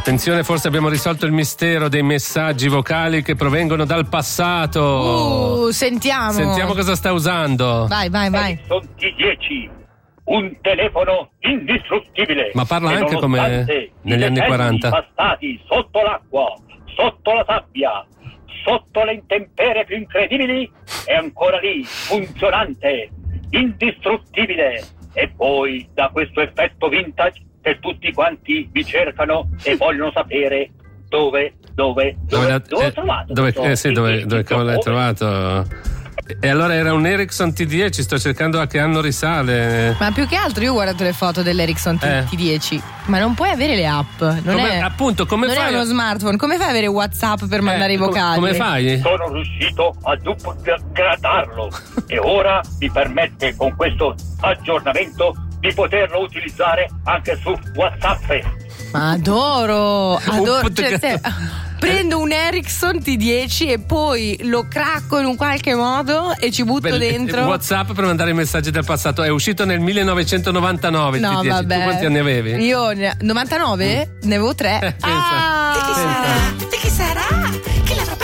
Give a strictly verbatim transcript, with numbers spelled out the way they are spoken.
Attenzione, forse abbiamo risolto il mistero dei messaggi vocali che provengono dal passato. Uh, sentiamo. Sentiamo cosa sta usando. Vai, vai, vai. Ericsson T dieci, un telefono indistruttibile. Ma parla E anche come nonostante negli i anni decenni quaranta. passati sotto l'acqua, sotto la sabbia, sotto le intemperie più incredibili, è ancora lì, funzionante, indistruttibile. E poi da questo effetto vintage che tutti quanti vi cercano e vogliono sapere dove, dove, dove, Dove, dove ho eh, trovato. dove, questo eh sì, dove, dove indizio, cavolo l'hai dove? trovato? E allora era un Ericsson T dieci, sto cercando a che anno risale. Ma più che altro io ho guardato le foto dell'Ericsson T- Eh. T dieci, ma non puoi avere le app. Non Come- è, appunto, come non fai è a- uno smartphone. Come fai ad avere WhatsApp per mandare Eh, i com- vocali? come fai? Sono riuscito a upgradarlo e ora mi permette con questo aggiornamento di poterlo utilizzare anche su WhatsApp. Ma adoro, adoro. Un Cioè, se- prendo un Ericsson T dieci e poi lo cracco in un qualche modo e ci butto Beh, dentro. WhatsApp per mandare i messaggi del passato. È uscito nel millenovecentonovantanove il No, T dieci. vabbè. Tu quanti anni avevi? Io ne- novantanove? Ne avevo tre. Eh, pensa. Ah! Pensa. Di chi sarà? Chi l'avrà